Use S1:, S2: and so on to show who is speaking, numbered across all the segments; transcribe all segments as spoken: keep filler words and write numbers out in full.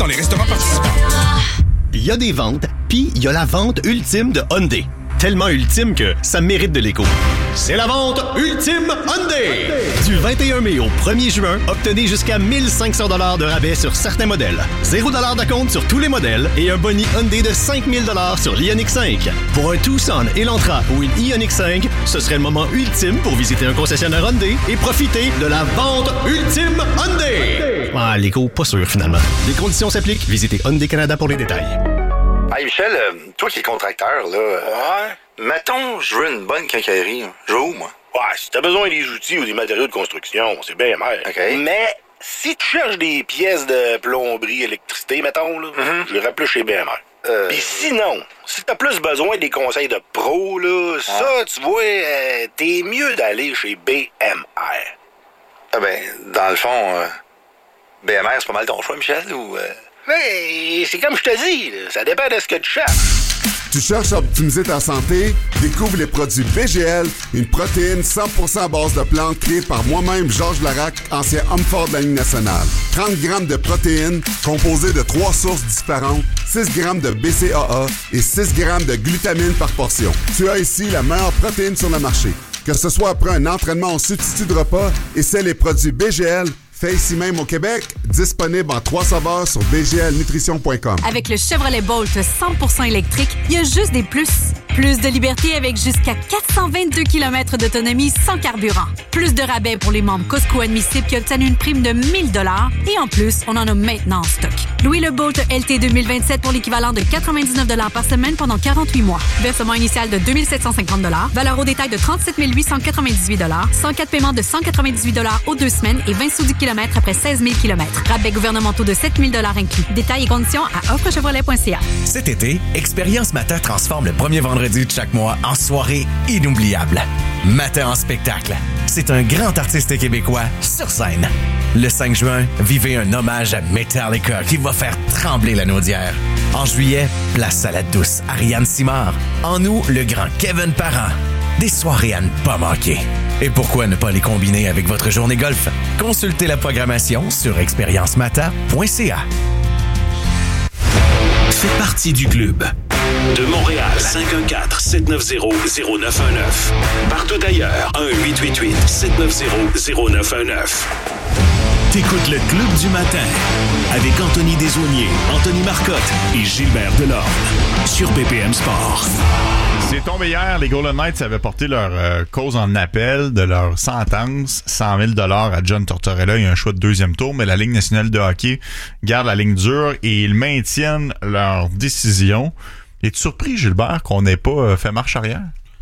S1: dans les restaurants participants.
S2: Il y a des ventes, puis il y a la vente ultime de Hyundai. Tellement ultime que ça mérite de l'écho. C'est la vente ultime Hyundai! Du vingt et un mai au premier juin, obtenez jusqu'à mille cinq cents dollars de rabais sur certains modèles. zéro dollar d'acompte sur tous les modèles et un boni Hyundai de cinq mille dollars sur l'Ioniq cinq. Pour un Tucson, Elantra ou une Ioniq cinq, ce serait le moment ultime pour visiter un concessionnaire Hyundai et profiter de la vente ultime Hyundai! Ah, l'écho, pas sûr finalement. Les conditions s'appliquent. Visitez Hyundai Canada pour les détails.
S3: Hey Michel, euh, toi qui es contracteur, là, euh,
S4: Ouais?
S3: mettons, je veux une bonne quincaillerie. Je vais où, moi?
S4: Ouais, si t'as besoin des outils ou des matériaux de construction, c'est bien mer.
S3: OK.
S4: Mais si tu cherches des pièces de plomberie, électricité, mettons, là,
S3: Mhm.
S4: je irais plus chez B M R.
S3: Euh...
S4: Puis sinon, si t'as plus besoin des conseils de pro, là, ça, tu vois, euh, t'es mieux d'aller chez B M R.
S3: Ah ben, dans le fond, euh, B M R, c'est pas mal ton choix, Michel, ou... Euh...
S4: Mais c'est comme je te dis, là, ça dépend de ce que tu cherches.
S5: Tu cherches à optimiser ta santé? Découvre les produits B G L, une protéine cent pour cent à base de plantes créée par moi-même, Georges Larac, ancien homme fort de la Ligue nationale. trente grammes de protéines composées de trois sources différentes, six grammes de B C A A et six grammes de glutamine par portion. Tu as ici la meilleure protéine sur le marché. Que ce soit après un entraînement en substitut de repas, essaie les produits B G L, fait ici même au Québec, disponible en trois saveurs sur b g l nutrition point com.
S6: Avec le Chevrolet Bolt cent pour cent électrique, il y a juste des plus. Plus de liberté avec jusqu'à quatre cent vingt-deux kilomètres d'autonomie sans carburant. Plus de rabais pour les membres Costco admissibles qui obtiennent une prime de mille dollars. Et en plus, on en a maintenant en stock. Louez le Bolt L T deux mille vingt-sept pour l'équivalent de quatre-vingt-dix-neuf dollars par semaine pendant quarante-huit mois. Versement initial de deux mille sept cent cinquante dollars. Valeur au détail de trente-sept mille huit cent quatre-vingt-dix-huit dollars. cent quatre paiements de cent quatre-vingt-dix-huit dollars aux deux semaines et vingt sous du kilomètre après seize mille kilomètres. Rabais gouvernementaux de sept mille dollars inclus. Détails et conditions à offre chevrolet point c a.
S7: Cet été, Expérience Matin transforme le premier vendredi de chaque mois en soirée inoubliable. Matin en spectacle. C'est un grand artiste québécois sur scène. Le cinq juin, vivez un hommage à Metallica qui va faire trembler la Naudière. En juillet, place Salade douce, Ariane Simard. En août, le grand Kevin Parent. Des soirées à ne pas manquer. Et pourquoi ne pas les combiner avec votre journée golf? Consultez la programmation sur expérience mata point c a.
S8: Faites partie du club. De Montréal, cinq un quatre, sept neuf zéro, zéro neuf un neuf. Partout ailleurs, un huit huit huit, sept neuf zéro, zéro neuf un neuf. T'écoutes le Club du matin avec Anthony Desaulniers, Anthony Marcotte et Gilbert Delorme sur B P M Sport.
S9: C'est tombé hier, les Golden Knights avaient porté leur euh, cause en appel de leur sentence, cent mille dollars à John Tortorella et un choix de deuxième tour, mais la Ligue nationale de hockey garde la ligne dure et ils maintiennent leur décision. Es-tu surpris, Gilbert, qu'on n'ait pas euh, fait marche arrière?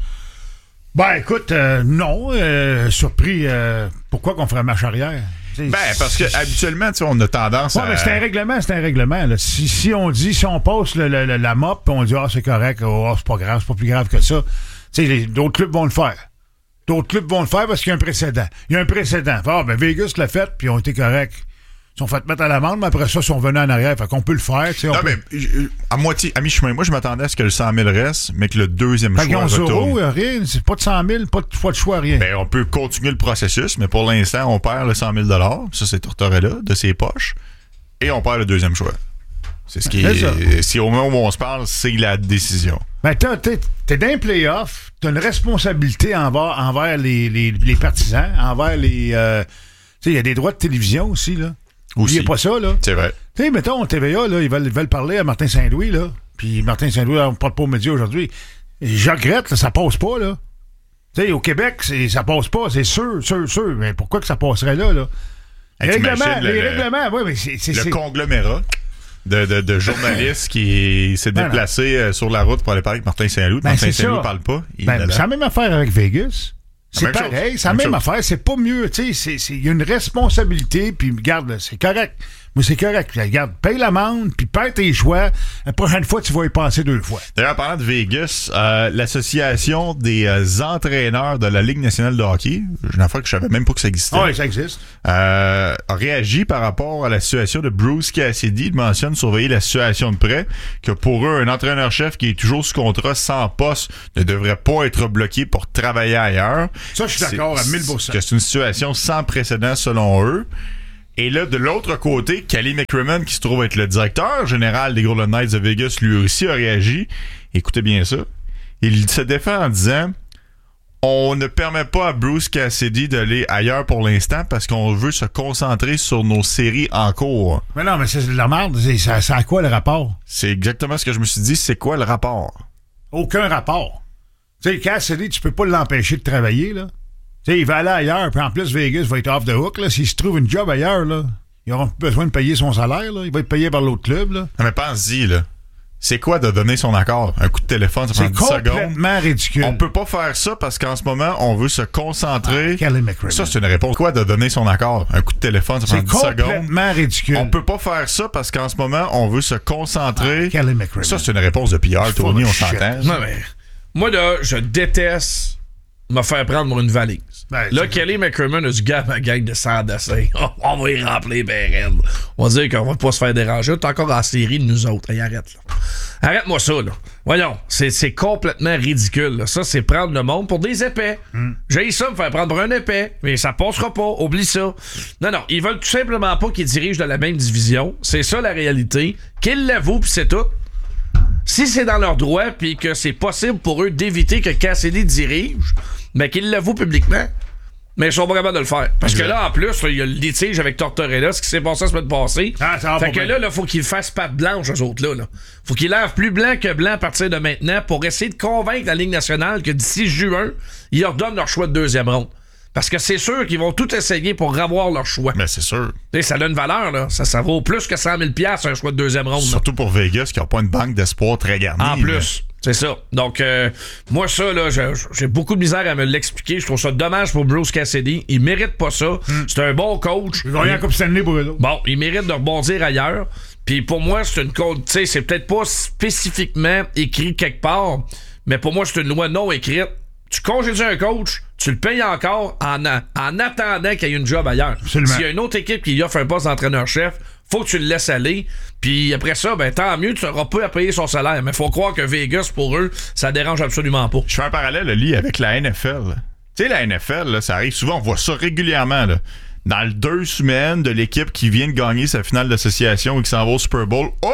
S10: Ben, écoute, euh, non. Euh, surpris, euh, pourquoi qu'on ferait marche arrière?
S9: Ben, parce que habituellement, tu sais, on a tendance
S10: ouais,
S9: à...
S10: mais c'est un règlement, c'est un règlement. Là. Si, si on dit, si on passe le, le, la mop, on dit, ah, c'est correct, oh, c'est pas grave, c'est pas plus grave que ça. Tu sais, d'autres clubs vont le faire. D'autres clubs vont le faire parce qu'il y a un précédent. Il y a un précédent. Ah, ben, Vegas l'a fait, puis ils ont été corrects. Ils sont fait mettre à l'amende, mais après ça, ils sont venus en arrière. Fait qu'on peut le faire. Tu sais,
S9: non,
S10: peut...
S9: mais à moitié, à mi-chemin, moi, je m'attendais à ce que le cent mille reste, mais que le deuxième
S10: fait
S9: choix retourne.
S10: Zéro, rien. C'est pas de cent mille, pas de choix de choix, rien.
S9: Ben, on peut continuer le processus, mais pour l'instant, on perd le cent mille dollars. Ça, c'est Tortorella, de ses poches. Et on perd le deuxième choix. C'est ce qui
S10: c'est
S9: est. Si au moment où on se parle, c'est la décision.
S10: Ben, t'es, t'es, t'es dans un playoff, t'as une responsabilité envers, envers les, les, les partisans, envers les. Euh, tu sais, il y a des droits de télévision aussi, là. N'oubliez pas ça, là.
S9: C'est vrai.
S10: Tu sais, mettons, T V A, là, ils veulent, ils veulent parler à Martin Saint-Louis, là. Puis Martin Saint-Louis, on ne parle pas aux médias aujourd'hui. Et je regrette, là, ça passe pas, là. Tu sais, au Québec, c'est, ça passe pas, c'est sûr, sûr, sûr. Mais pourquoi que ça passerait là, là? Les règlements,
S9: le,
S10: les
S9: le,
S10: règlements, oui, mais c'est... c'est
S9: le
S10: c'est...
S9: conglomérat de, de, de journalistes qui s'est
S10: ben
S9: déplacé non. sur la route pour aller parler avec Martin Saint-Louis.
S10: Ben
S9: Martin Saint-Louis ne parle pas.
S10: Ben, c'est la même affaire avec Vegas. C'est pareil,
S9: chose.
S10: c'est la même, même affaire. C'est pas mieux, tu sais. Il y a une responsabilité, puis regarde, c'est correct. Mais c'est correct. Regarde, paye l'amende, puis perds tes choix. La prochaine fois, tu vas y passer deux fois.
S9: D'ailleurs, parlant de Vegas, euh, l'association des euh, entraîneurs de la Ligue nationale de hockey, une affaire que je savais même pas que ça existait.
S10: Oui, ça existe.
S9: Euh, a réagi par rapport à la situation de Bruce Cassidy. Il mentionne surveiller la situation de près, que pour eux, un entraîneur-chef qui est toujours sous contrat sans poste ne devrait pas être bloqué pour travailler ailleurs.
S10: Ça, je suis d'accord à mille pour cent.
S9: Que c'est une situation sans précédent selon eux. Et là, de l'autre côté, Kelly McCrimmon, qui se trouve être le directeur général des Golden Knights de Vegas, lui aussi a réagi. Écoutez bien ça. Il se défend en disant « On ne permet pas à Bruce Cassidy d'aller ailleurs pour l'instant parce qu'on veut se concentrer sur nos séries en cours. »
S10: Mais non, mais c'est de la merde. C'est, ça, ça a quoi le rapport?
S9: C'est exactement ce que je me suis dit. C'est quoi le rapport?
S10: Aucun rapport. Tu sais, Cassidy, tu peux pas l'empêcher de travailler, là. Tu sais, il va aller ailleurs, puis en plus, Vegas va être off the hook, là. S'il se trouve une job ailleurs, là, ils auront besoin de payer son salaire, là. Il va être payé par l'autre club, là.
S9: Non, mais pense-y, là. C'est quoi de donner son accord? Un coup de téléphone, ça prend dix secondes.
S10: C'est complètement ridicule.
S9: On peut pas faire ça parce qu'en ce moment, on veut se concentrer.
S10: Ah, Kelly McCrimmon.
S9: Ça, c'est une réponse. Quoi de donner son accord? Un coup de téléphone, ça prend dix secondes.
S10: C'est complètement ridicule.
S9: On peut pas faire ça parce qu'en ce moment, on veut se concentrer.
S10: Ah, Kelly McCrimmon.
S9: Ça, c'est une réponse de P R, Tony, on s'entend.
S1: Non, mais moi, là, je déteste me faire prendre pour une valise.
S10: Ben,
S1: là, Kelly McCrimmon a du gars à ma gang de sang d'essai. Oh, on va y remplir ben raide. On va dire qu'on va pas se faire déranger. T'es encore en série de nous autres. Hey, arrête, là. Arrête-moi ça, là. Voyons, c'est, c'est complètement ridicule, là. Ça, c'est prendre le monde pour des épais. Mm. J'ai ça, me faire prendre pour un épais. Mais ça passera pas. Oublie ça. Non, non. Ils veulent tout simplement pas qu'ils dirigent de la même division. C'est ça, la réalité. Qu'ils l'avouent, pis c'est tout. Si c'est dans leur droit puis que c'est possible pour eux d'éviter que Cassidy dirige, mais qu'ils l'avouent publiquement, mais ils sont pas capables de le faire. Parce exact. Que là, en plus, il y a le litige avec Tortorella, ce qui s'est passé la semaine passée. Ah, ça va fait que bien. Là, il faut qu'ils fassent patte blanche, eux autres, là. là. Faut qu'ils lavent plus blanc que blanc à partir de maintenant pour essayer de convaincre la Ligue nationale que d'ici juin, ils leur donnent leur choix de deuxième ronde. Parce que c'est sûr qu'ils vont tout essayer pour avoir leur choix.
S9: Mais c'est sûr.
S1: T'sais, ça a une valeur, là. Ça, ça vaut plus que cent mille dollars un choix de deuxième ronde.
S9: Surtout là. Pour Vegas, qui n'a pas une banque d'espoir très garnie.
S1: En plus, là. C'est ça. Donc, euh, moi, ça, là, j'ai, j'ai beaucoup de misère à me l'expliquer. Je trouve ça dommage pour Bruce Cassidy. Il mérite pas ça. Mm. C'est un bon coach.
S10: Il va rien comme Stanley pour eux autres.
S1: Bon, il mérite de rebondir ailleurs. Puis pour moi, c'est une code, tu sais, c'est peut-être pas spécifiquement écrit quelque part, mais pour moi, c'est une loi non écrite. Tu congédies un coach, tu le payes encore en, a, en attendant qu'il y ait une job ailleurs. Absolument. S'il y a une autre équipe qui lui offre un poste d'entraîneur-chef, faut que tu le laisses aller. Puis après ça, ben tant mieux, tu n'auras pas à payer son salaire. Mais faut croire que Vegas, pour eux, ça dérange absolument pas.
S9: Je fais un parallèle, Lee, avec la N F L. Tu sais, la N F L, là, ça arrive souvent, on voit ça régulièrement. Là. Dans le deux semaines de l'équipe qui vient de gagner sa finale d'association et qui s'en va au Super Bowl, oh!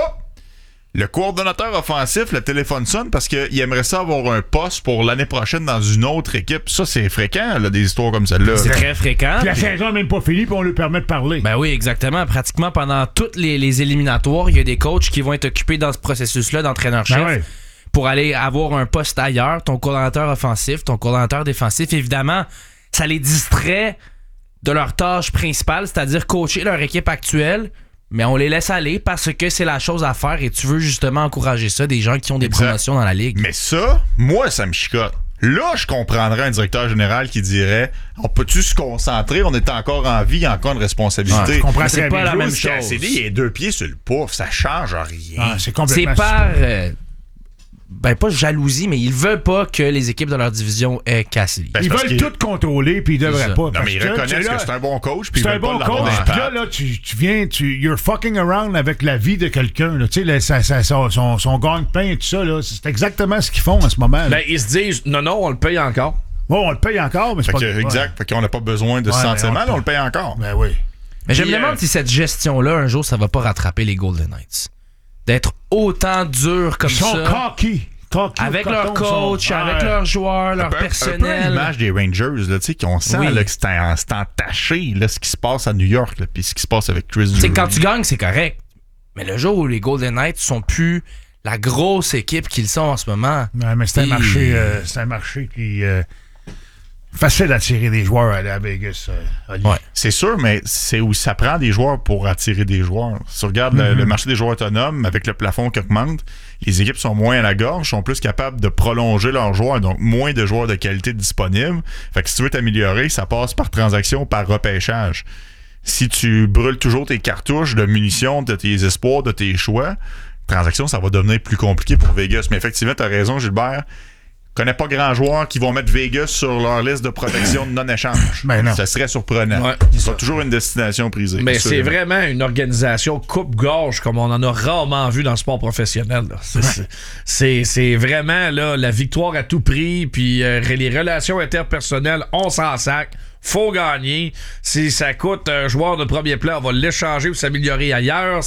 S9: Le coordonnateur offensif, le téléphone sonne parce qu'il aimerait ça avoir un poste pour l'année prochaine dans une autre équipe. Ça, c'est fréquent, là, des histoires comme celle-là.
S11: C'est très fréquent.
S10: Puis la saison n'est même pas finie, puis on lui permet de parler.
S11: Ben oui, exactement. Pratiquement pendant toutes les, les éliminatoires, il y a des coachs qui vont être occupés dans ce processus-là d'entraîneur-chef. Ben oui. Pour aller avoir un poste ailleurs, ton coordonnateur offensif, ton coordonnateur défensif. Évidemment, ça les distrait de leur tâche principale, c'est-à-dire coacher leur équipe actuelle. Mais on les laisse aller parce que c'est la chose à faire et tu veux justement encourager ça, des gens qui ont des exact. Promotions dans la Ligue.
S9: Mais ça, moi, ça me chicote. Là, je comprendrais un directeur général qui dirait on peut-tu se concentrer, on est encore en vie, il y a encore une responsabilité. Ouais,
S10: je comprends,
S9: c'est
S10: pas
S9: la
S10: même
S9: chose. Cassidy, il a deux pieds sur le pouf, ça change rien.
S10: Ah, c'est complètement
S11: c'est par... Euh, ben pas jalousie, mais ils veulent pas que les équipes de leur division aient Cassidy.
S10: Ben, ils veulent tout contrôler, puis ils devraient pas.
S9: Non, mais ils reconnaissent que, que c'est un bon coach, puis ils
S10: veulent
S9: pas
S10: bon coach, puis là, là, tu, tu viens, tu, you're fucking around avec la vie de quelqu'un, tu sais, son, son gagne-pain et tout ça, là, c'est exactement ce qu'ils font en ce moment. Là.
S1: Ben, ils se disent, non, non, on le paye encore.
S10: Bon, on le paye encore, mais c'est
S9: fait
S10: pas...
S9: Que, exact, fait qu'on n'a pas besoin de ouais, se sentir mal, on le paye encore.
S10: Ben oui.
S11: Mais je me demande si cette gestion-là, un jour, ça va pas rattraper les Golden Knights. D'être autant dur comme ça.
S10: Ils sont cocky. Cocky
S11: avec leur coach, sont... avec ah, leurs joueurs, leur personnel.
S9: Un peu l'image des Rangers, là, tu sais, qu'on sent oui. là, que c'est, en, c'est entaché, là, ce qui se passe à New York, là, puis ce qui se passe avec Chris Drury.
S11: Quand tu gagnes, c'est correct. Mais le jour où les Golden Knights sont plus la grosse équipe qu'ils sont en ce moment.
S10: Ouais, mais c'est, et... un marché, euh, c'est un marché qui... Euh... Facile d'attirer des joueurs à, à Vegas. Euh,
S9: ouais. C'est sûr, mais c'est où ça prend des joueurs pour attirer des joueurs. Si tu regardes mm-hmm. le, le marché des joueurs autonomes, avec le plafond qui augmente, les équipes sont moins à la gorge, sont plus capables de prolonger leurs joueurs, donc moins de joueurs de qualité disponibles. Fait que si tu veux t'améliorer, ça passe par transaction, par repêchage. Si tu brûles toujours tes cartouches de munitions, de tes espoirs, de tes choix, transaction, ça va devenir plus compliqué pour Vegas. Mais effectivement, tu as raison, Gilbert. Je connais pas grand joueur qui vont mettre Vegas sur leur liste de protection de non-échange.
S10: Ben non.
S9: Ça serait surprenant. Ouais, c'est ça. Toujours une destination prisée.
S1: Mais c'est, c'est vraiment une organisation coupe-gorge comme on en a rarement vu dans le sport professionnel. Là. C'est, ouais. c'est, c'est vraiment là, la victoire à tout prix, puis euh, les relations interpersonnelles, on s'en sac. faut gagner. Si ça coûte un joueur de premier plan, on va l'échanger pour s'améliorer ailleurs.